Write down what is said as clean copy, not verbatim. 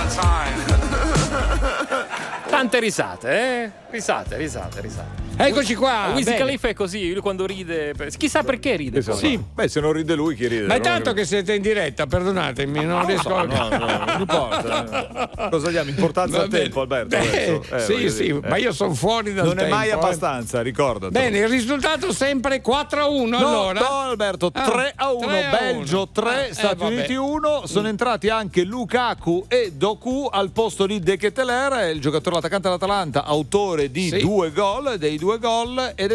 Tante risate, risate. Eccoci qua. Wiz bene. Khalifa è così, lui quando ride, chissà perché ride. poi. Sì. Beh, se non ride lui, chi ride? Ma è No? tanto che siete in diretta, perdonatemi, non riesco a... No, non importa. Cosa diamo? Importanza Va al bene. tempo, Alberto. Beh, adesso. Voglio sì, dire, ma io sono fuori dal non tempo. è mai abbastanza, ricordati. Bene, il risultato sempre 4-1 No, allora. no, Alberto, 3-1, Belgio 3, Stati vabbè. Uniti 1. Sono entrati anche Lukaku e Doku al posto di De Ketelaere, il giocatore attaccante dell'Atalanta, autore di Sì. dei due gol, ed